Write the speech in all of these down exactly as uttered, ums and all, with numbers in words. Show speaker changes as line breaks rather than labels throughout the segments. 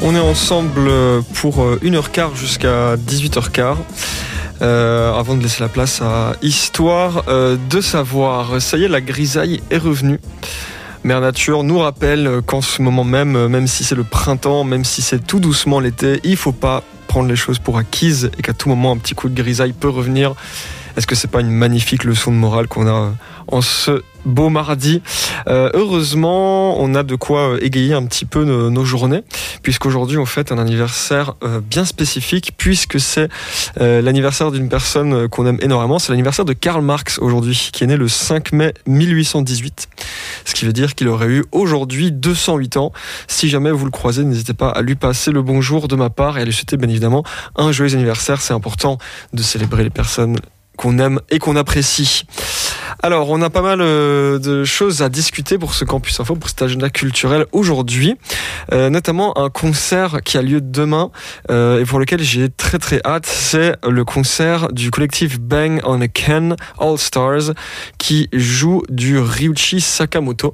On est ensemble pour une heure quinze jusqu'à dix-huit heures quinze. Euh, avant de laisser la place à Histoire euh, de savoir. Ça y est, la grisaille est revenue. Mère Nature nous rappelle qu'en ce moment même, même si c'est le printemps, même si c'est tout doucement l'été, il ne faut pas prendre les choses pour acquises et qu'à tout moment un petit coup de grisaille peut revenir. Est-ce que c'est pas une magnifique leçon de morale qu'on a en ce beau mardi ? euh, Heureusement, on a de quoi égayer un petit peu nos, nos journées, puisqu'aujourd'hui on fête un anniversaire euh, bien spécifique, puisque c'est euh, l'anniversaire d'une personne qu'on aime énormément. C'est l'anniversaire de Karl Marx aujourd'hui, qui est né le cinq mai mille huit cent dix-huit. Ce qui veut dire qu'il aurait eu aujourd'hui deux cent huit ans. Si jamais vous le croisez, n'hésitez pas à lui passer le bonjour de ma part et à lui souhaiter bien évidemment un joyeux anniversaire. C'est important de célébrer les personnes qu'on aime et qu'on apprécie. Alors, on a pas mal euh, de choses à discuter pour ce Campus Info, pour cet agenda culturel aujourd'hui, euh, notamment un concert qui a lieu demain euh, et pour lequel j'ai très très hâte. C'est le concert du collectif Bang on a Can All Stars qui joue du Ryuichi Sakamoto.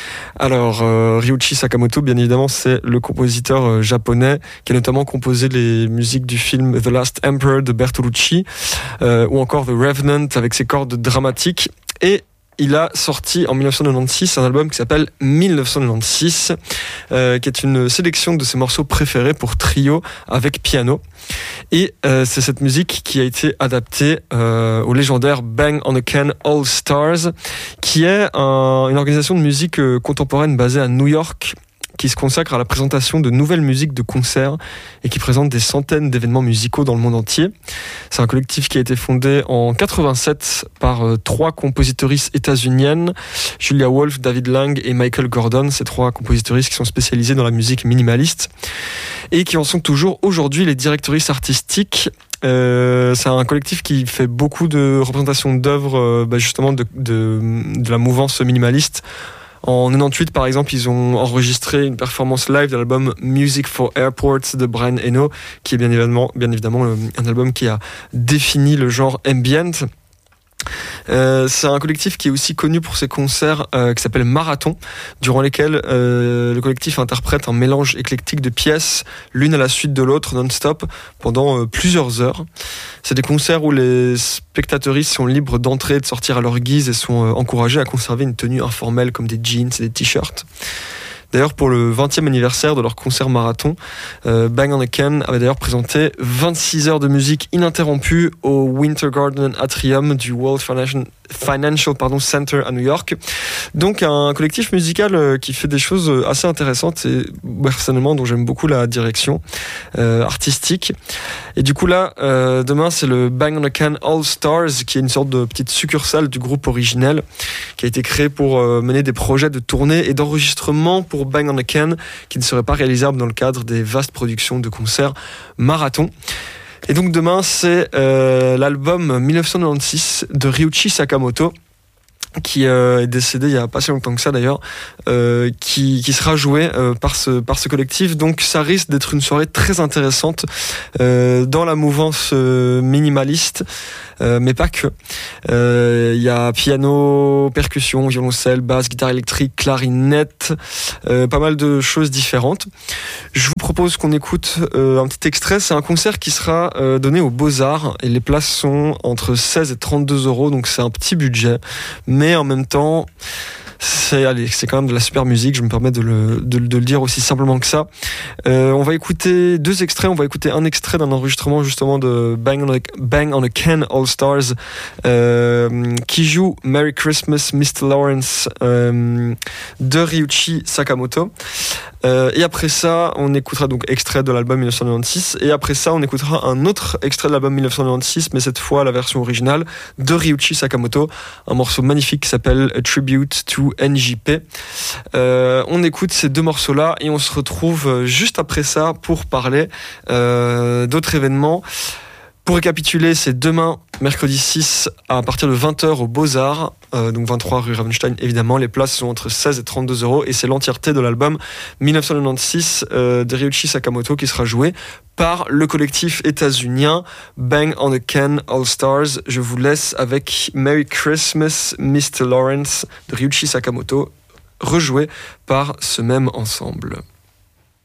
Alors, euh, Ryuichi Sakamoto, bien évidemment, c'est le compositeur euh, japonais qui a notamment composé les musiques du film The Last Emperor de Bertolucci euh, ou encore The Revenant avec ses cordes dramatiques. Et il a sorti en dix-neuf cent quatre-vingt-seize un album qui s'appelle dix-neuf cent quatre-vingt-seize, euh, qui est une sélection de ses morceaux préférés pour trio avec piano. Et euh, c'est cette musique qui a été adaptée euh, au légendaire Bang on a Can All Stars, qui est un, une organisation de musique euh, contemporaine basée à New York, qui se consacre à la présentation de nouvelles musiques de concerts et qui présente des centaines d'événements musicaux dans le monde entier. C'est un collectif qui a été fondé en quatre-vingt-sept par euh, trois compositoristes états-uniennes, Julia Wolf, David Lang et Michael Gordon, ces trois compositoristes qui sont spécialisés dans la musique minimaliste et qui en sont toujours aujourd'hui les directrices artistiques. Euh, c'est un collectif qui fait beaucoup de représentations d'œuvres euh, bah justement de, de, de la mouvance minimaliste. En quatre-vingt-dix-huit, par exemple, ils ont enregistré une performance live de l'album Music for Airports de Brian Eno, qui est bien évidemment, bien évidemment un album qui a défini le genre ambient. Euh, c'est un collectif qui est aussi connu pour ses concerts euh, qui s'appelle Marathon, durant lesquels euh, le collectif interprète un mélange éclectique de pièces, l'une à la suite de l'autre, non-stop, pendant euh, plusieurs heures. C'est des concerts où les spectateuristes sont libres d'entrer et de sortir à leur guise et sont euh, encouragés à conserver une tenue informelle comme des jeans et des t-shirts. D'ailleurs, pour le vingtième anniversaire de leur concert Marathon, euh, Bang on a Can avait d'ailleurs présenté vingt-six heures de musique ininterrompue au Winter Garden Atrium du World Financial, Financial pardon, Center à New York. Donc un collectif musical euh, qui fait des choses assez intéressantes et personnellement dont j'aime beaucoup la direction euh, artistique. Et du coup là, euh, demain c'est le Bang on a Can All Stars, qui est une sorte de petite succursale du groupe originel, qui a été créé pour euh, mener des projets de tournée et d'enregistrement pour Bang on a Can, qui ne serait pas réalisable dans le cadre des vastes productions de concerts Marathon. Et donc demain, c'est euh, l'album dix-neuf cent quatre-vingt-seize de Ryuichi Sakamoto, qui euh, est décédé il y a pas si longtemps que ça d'ailleurs, euh, qui, qui sera joué euh, par, ce, par ce collectif. Donc ça risque d'être une soirée très intéressante euh, dans la mouvance euh, minimaliste. Euh, mais pas que. Il euh, y a piano, percussion, violoncelle, basse, guitare électrique, clarinette, euh, pas mal de choses différentes. Je vous propose qu'on écoute euh, un petit extrait. C'est un concert qui sera euh, donné aux Beaux-Arts et les places sont entre seize et trente-deux euros, donc c'est un petit budget. Mais en même temps, c'est, allez, c'est quand même de la super musique, je me permets de le, de, de le dire aussi simplement que ça. Euh, on va écouter deux extraits. On va écouter un extrait d'un enregistrement justement de Bang on a, Bang on a Can All Stars euh, qui joue Merry Christmas mister Lawrence euh, de Ryuichi Sakamoto. Euh, et après ça, on écoutera donc extrait de l'album dix-neuf cent quatre-vingt-seize. Et après ça, on écoutera un autre extrait de l'album dix-neuf cent quatre-vingt-seize, mais cette fois la version originale de Ryuichi Sakamoto. Un morceau magnifique qui s'appelle A Tribute to N J P. Euh, on écoute ces deux morceaux-là et on se retrouve juste après ça pour parler euh, d'autres événements. Pour récapituler, c'est demain, mercredi six, à partir de vingt heures au Beaux-Arts, euh, donc vingt-trois rue Ravenstein évidemment. Les places sont entre seize et trente-deux euros et c'est l'entièreté de l'album dix-neuf cent quatre-vingt-seize euh, de Ryuichi Sakamoto qui sera joué par le collectif états-unien Bang on a Can All Stars. Je vous laisse avec Merry Christmas mister Lawrence de Ryuichi Sakamoto, rejoué par ce même ensemble.